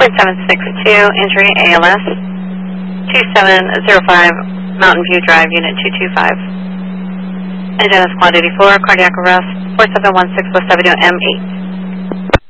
4762, injury ALS, 2705 Mountain View Drive, Unit 225. Agenda Squad 84, cardiac arrest, 4716 West Avenue, M8.